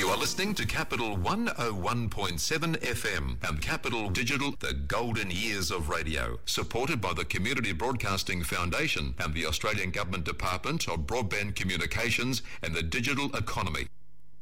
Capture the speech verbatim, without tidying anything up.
You are listening to Capital one oh one point seven F M and Capital Digital, the golden years of radio, supported by the Community Broadcasting Foundation and the Australian Government Department of Broadband Communications and the Digital Economy.